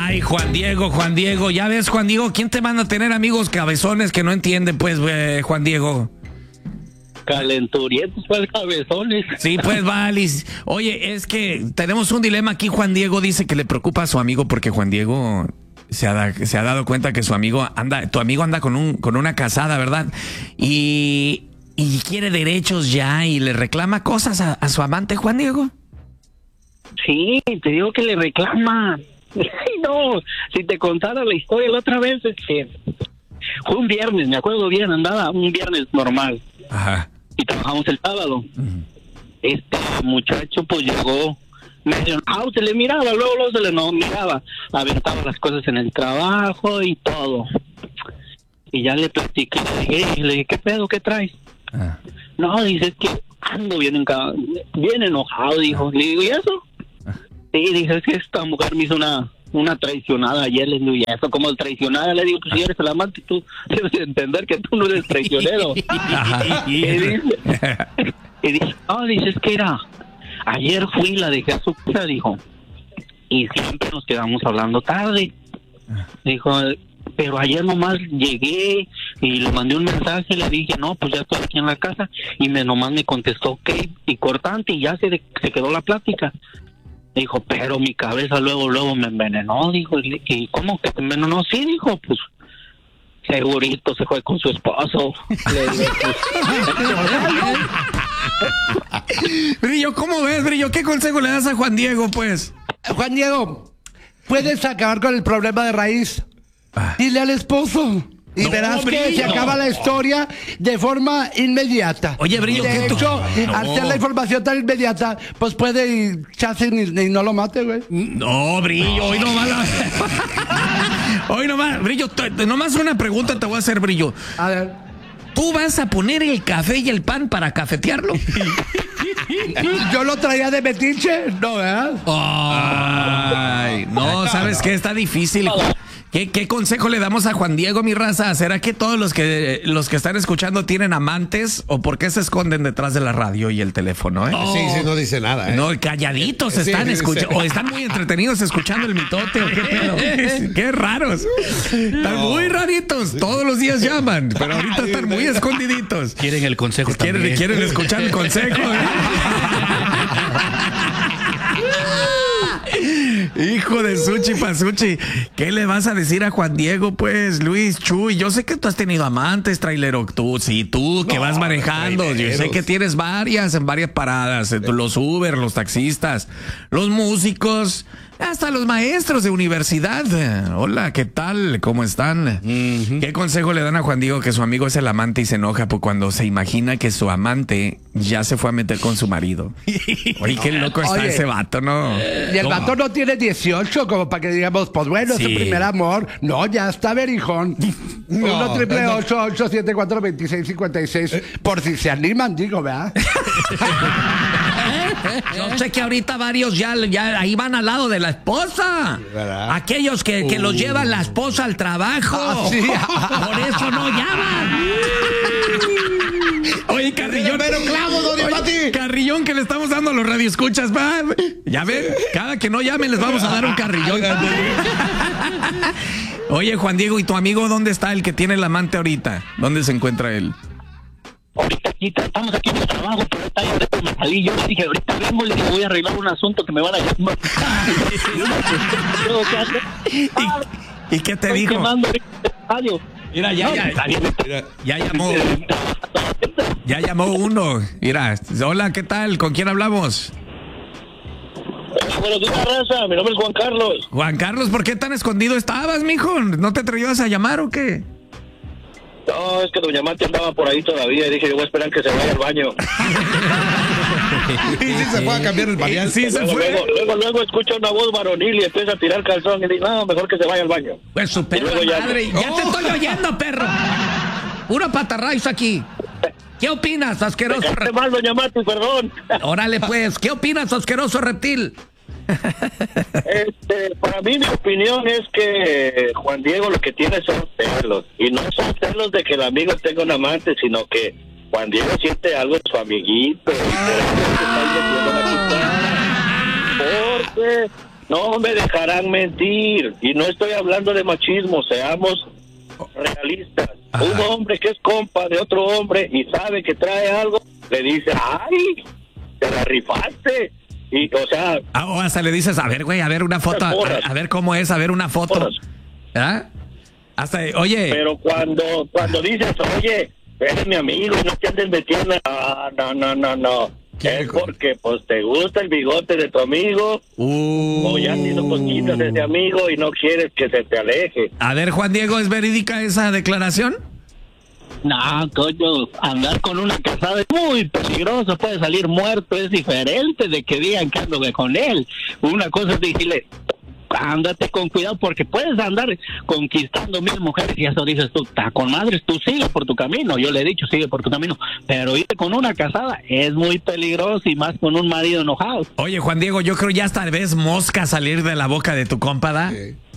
Ay, Juan Diego, ya ves, Juan Diego, ¿quién te manda a tener amigos cabezones que no entienden, pues, Juan Diego? Calenturientos, pues, cabezones. Sí, pues, Valis. Oye, es que tenemos un dilema aquí. Juan Diego dice que le preocupa a su amigo porque Juan Diego se ha dado cuenta que tu amigo anda con una casada, ¿verdad? Y quiere derechos ya y le reclama cosas a su amante, Juan Diego. Sí, te digo que le reclama. No, si te contara la historia la otra vez, fue un viernes, me acuerdo bien, andaba un viernes normal. Ajá. Y trabajamos el sábado. Este muchacho pues llegó medio se le miraba, luego se le no miraba, aventaba las cosas en el trabajo y todo. Y ya le platiqué, le dije, ¿qué pedo, qué traes? No, dice, es que ando bien enojado, dijo. Le digo, ¿y eso? Sí, dice, es que esta mujer me hizo una traicionada ayer. Le digo, ¿y eso cómo es traicionada? Le digo, pues si eres el amante, tú debes entender que tú no eres traicionero. y dice, no, dice, es que ayer fui, la dejé a su casa, dijo, y siempre nos quedamos hablando tarde. Dijo, pero ayer nomás llegué y le mandé un mensaje, le dije, no, pues ya estoy aquí en la casa, y nomás me contestó, ok, y cortante, y ya se quedó la plática. Dijo, pero mi cabeza luego me envenenó, dijo, ¿y cómo que te envenenó? Sí, dijo, pues, segurito se fue con su esposo. Le digo, pues, Brillo, ¿cómo ves, Brillo? ¿Qué consejo le das a Juan Diego, pues? Juan Diego, puedes acabar con el problema de raíz. Dile al esposo. Y No, verás Brillo, que se acaba la historia de forma inmediata. Oye, Brillo, de hecho, al ser la información tan inmediata, pues puede echarse y no lo mate, güey. No, Brillo, hoy nomás hoy nomás, Brillo, nomás una pregunta te voy a hacer, Brillo. A ver. ¿Tú vas a poner el café y el pan para cafetearlo? Yo lo traía de metiche, ¿no, verdad? Ay, no, ¿sabes qué? Está difícil. ¿Qué consejo le damos a Juan Diego, mi raza? ¿Será que todos los que están escuchando tienen amantes? ¿O por qué se esconden detrás de la radio y el teléfono, Sí, no dice nada, No, calladitos están escuchando. O están muy entretenidos escuchando el mitote. ¿O qué pedo? Qué raros. Están muy raritos. Todos los días llaman, pero ahorita están muy escondiditos. Quieren el consejo también. Quieren escuchar el consejo. Hijo de Suchi Pasuchi, ¿qué le vas a decir a Juan Diego, pues, Luis, Chuy? Yo sé que tú has tenido amantes, trailero. Tú que vas manejando. Traileros. Yo sé que tienes en varias paradas. Los Uber, los taxistas, los músicos, hasta los maestros de universidad. Hola, ¿qué tal? ¿Cómo están? ¿Qué consejo le dan a Juan Diego que su amigo es el amante y se enoja cuando se imagina que su amante ya se fue a meter con su marido? Oye, qué loco está ese vato, ¿no? Y el vato no tiene 18, como para que digamos, pues bueno, es su primer amor. No, ya está berijón. 1-888-874-2656. Por si se animan, digo, ¿verdad? Yo sé que ahorita varios ya ahí van al lado de la esposa. ¿Verdad? Aquellos que los llevan la esposa al trabajo. Sí. Por eso no llaman. Oye, Carrillón. Pero clavo, don Pati. Carrillón que le estamos dando a los radioescuchas, va. Ya ven, cada que no llamen les vamos a dar un carrillón. Oye, Juan Diego, ¿y tu amigo dónde está, el que tiene el amante ahorita? ¿Dónde se encuentra él? Ahorita estamos aquí en el trabajo, pero está ahí adentro, me salí. Yo le dije, ahorita vengo, le dije, voy a arreglar un asunto que me van a llamar. ¿Y qué te dijo? Mira, ya llamó uno. Mira, hola, ¿qué tal? ¿Con quién hablamos? Buenos días, raza. Mi nombre es Juan Carlos. Juan Carlos, ¿por qué tan escondido estabas, mijo? ¿No te atrevías a llamar o qué? No, es que doña Mati andaba por ahí todavía y dije, yo voy a esperar que se vaya al baño. Y sí se fue a cambiar el variante. Sí se fue. Luego escucha una voz varonil y empieza a tirar calzón y dice, no, mejor que se vaya al baño. Pues su perra madre, ya te estoy oyendo, perro. Puro patarraiz aquí. ¿Qué opinas, asqueroso reptil? Mal, doña Mati, perdón. Órale, pues, ¿qué opinas, asqueroso reptil? Para mí, mi opinión es que Juan Diego lo que tiene son celos. Y no son celos de que el amigo tenga un amante, sino que Juan Diego siente algo en su amiguito. Porque No me dejarán mentir. Y no estoy hablando de machismo, seamos realistas. Ajá. Un hombre que es compa de otro hombre y sabe que trae algo, le dice, ¡ay! Te la rifaste. Y, o sea... O hasta le dices, a ver, güey, a ver una foto, a ver cómo es, a ver una foto. ¿Ah? Hasta, oye... Pero cuando dices, oye, eres mi amigo y no te andes metiendo... No. Es porque pues te gusta el bigote de tu amigo o ya has sido cosquitas de ese amigo y no quieres que se te aleje. A ver, Juan Diego, ¿es verídica esa declaración? No, coño, andar con una casada es muy peligroso, puede salir muerto, es diferente de que digan que ando con él. Una cosa es decirle, ándate con cuidado porque puedes andar conquistando 1000 mujeres y eso dices tú, está con madres, tú sigue por tu camino. Yo le he dicho, sigue por tu camino, pero irte con una casada es muy peligroso y más con un marido enojado. Oye, Juan Diego, yo creo ya hasta ves mosca salir de la boca de tu compa, ¿da? Sí.